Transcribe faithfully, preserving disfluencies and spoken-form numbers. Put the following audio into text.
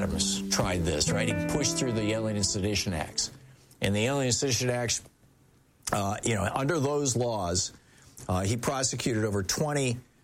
Adams tried this, right? He pushed through the Alien and Sedition Acts. And the Alien and Sedition Acts, uh, you know, under those laws, uh, he prosecuted over twenty